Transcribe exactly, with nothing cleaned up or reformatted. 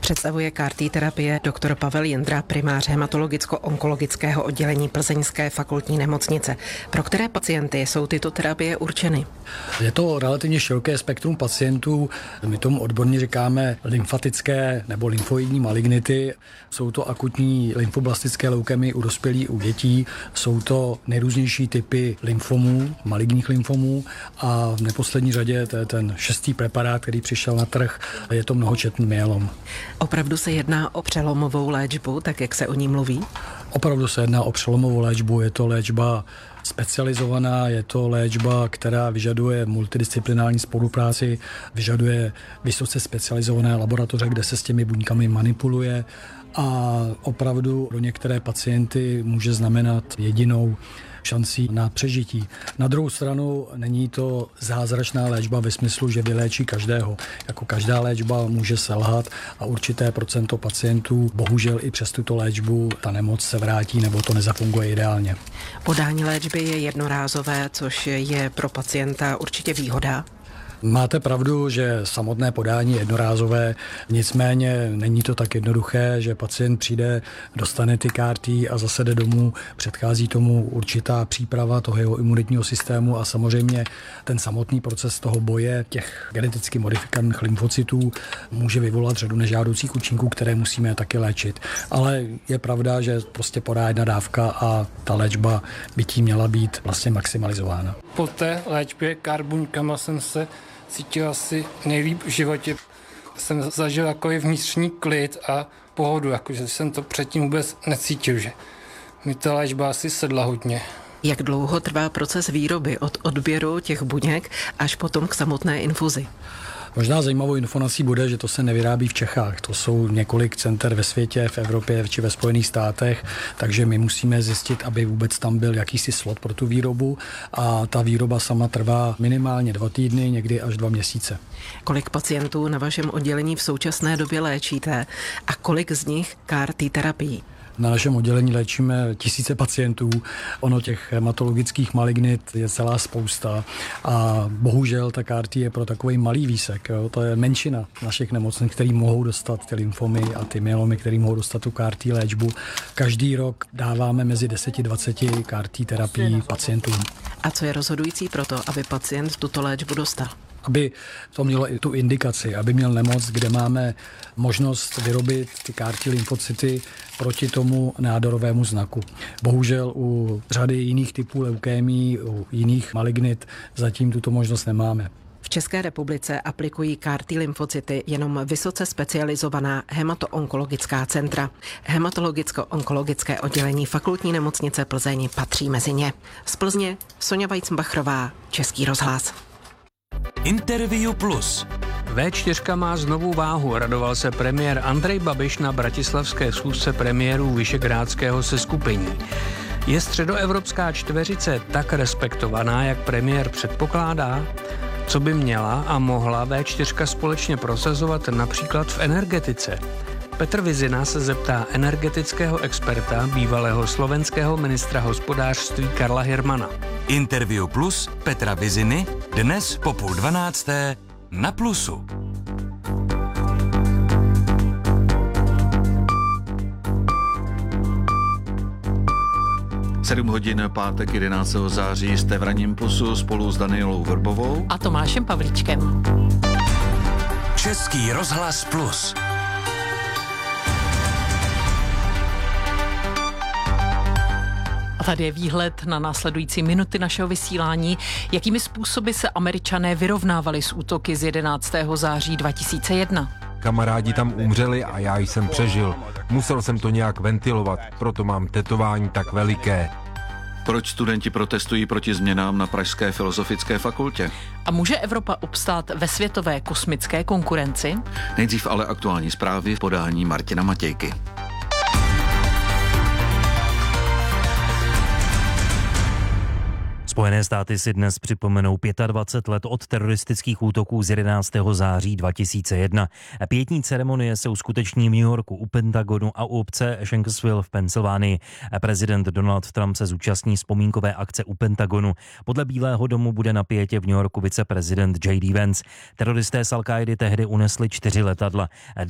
Představuje C A R-T terapie doktor Pavel Jindra, primář hematologicko-onkologického oddělení Plzeňské fakultní nemocnice. Pro které pacienty jsou tyto terapie určeny? Je to relativně široké spektrum pacientů. My tomu odborně říkáme lymfatické nebo lymfoidní malignity. Jsou to akutní lymfoblastické leukemie u dospělých, u dětí. Jsou to nejrůznější typy lymfomů, maligních lymfomů a v neposlední řadě to je ten šestý preparát, který přišel na trh, je to mnohočetný myelom. Opravdu se jedná o přelomovou léčbu, tak jak se o ní mluví? Opravdu se jedná o přelomovou léčbu, je to léčba specializovaná, je to léčba, která vyžaduje multidisciplinární spolupráci, vyžaduje vysoce specializované laboratoře, kde se s těmi buňkami manipuluje a opravdu pro některé pacienty může znamenat jedinou šancí na přežití. Na druhou stranu není to zázračná léčba ve smyslu, že vyléčí každého. Jako každá léčba může selhat a určité procento pacientů bohužel i přes tuto léčbu ta nemoc se vrátí nebo to nezafunguje ideálně. Podání léčby je jednorázové, což je pro pacienta určitě výhoda. Máte pravdu, že samotné podání je jednorázové, nicméně není to tak jednoduché, že pacient přijde, dostane ty C A R-T a zase jde domů, předchází tomu určitá příprava toho jeho imunitního systému a samozřejmě ten samotný proces toho boje těch geneticky modifikovaných lymfocytů může vyvolat řadu nežádoucích účinků, které musíme taky léčit. Ale je pravda, že prostě podá jedna dávka a ta léčba by tím měla být vlastně maximalizována. Po té léčbě C A R buňkama jsem se cítil asi nejlíp v životě. Jsem zažil takový vnitřní klid a pohodu, jakože jsem to předtím vůbec necítil, že mi ta léčba asi sedla hodně. Jak dlouho trvá proces výroby od odběru těch buněk až potom k samotné infuzi? Možná zajímavou informací bude, že to se nevyrábí v Čechách. To jsou několik center ve světě, v Evropě či ve Spojených státech, takže my musíme zjistit, aby vůbec tam byl jakýsi slot pro tu výrobu a ta výroba sama trvá minimálně dva týdny, někdy až dva měsíce. Kolik pacientů na vašem oddělení v současné době léčíte a kolik z nich C A R-T terapií? Na našem oddělení léčíme tisíce pacientů, ono těch hematologických malignit je celá spousta a bohužel ta C A R-T je pro takový malý výsek. Jo. To je menšina našich nemocných, který mohou dostat ty lymfomy a ty myelomy, který mohou dostat tu C A R-T léčbu. Každý rok dáváme mezi deset až dvacet C A R-T terapií pacientům. A co je rozhodující pro to, aby pacient tuto léčbu dostal? Aby to mělo i tu indikaci, aby měl nemoc, kde máme možnost vyrobit ty C A R-T lymfocyty proti tomu nádorovému znaku. Bohužel u řady jiných typů leukémií, u jiných malignit zatím tuto možnost nemáme. V České republice aplikují C A R-T lymfocyty jenom vysoce specializovaná hematoonkologická centra. Hematologicko-onkologické oddělení fakultní nemocnice Plzeň patří mezi ně. Z Plzně Sonja Weissbachrová, Český rozhlas. Interview plus. vé čtyři má znovu váhu, radoval se premiér Andrej Babiš na bratislavské schůzce premiérů Visegrádského seskupení. Je středoevropská čtveřice tak respektovaná, jak premiér předpokládá? Co by měla a mohla vé čtyři společně prosazovat například v energetice? Petr Vizina se zeptá energetického experta, bývalého slovenského ministra hospodářství Karla Hirmana. Interview plus Petra Viziny dnes po půl dvanácté na Plusu. sedm hodin pátek jedenáctého září jste v ranním Plusu spolu s Danielou Vrbovou a Tomášem Pavlíčkem. Český rozhlas Plus. A tady je výhled na následující minuty našeho vysílání, jakými způsoby se Američané vyrovnávali s útoky z jedenáctého září dva tisíce jedna. Kamarádi tam umřeli a já jsem přežil. Musel jsem to nějak ventilovat, proto mám tetování tak veliké. Proč studenti protestují proti změnám na Pražské filozofické fakultě? A může Evropa obstát ve světové kosmické konkurenci? Nejdřív ale aktuální zprávy v podání Martina Matějky. Spojené státy si dnes připomenou dvacet pět let od teroristických útoků z jedenáctého září dva tisíce jedna. Pětní ceremonie se uskuteční v New Yorku u Pentagonu a u obce Shanksville v Pensylvánii. Prezident Donald Trump se zúčastní vzpomínkové akce u Pentagonu. Podle Bílého domu bude na pietě v New Yorku viceprezident J D Vance. Teroristé z Al-Káidy tehdy unesli čtyři letadla.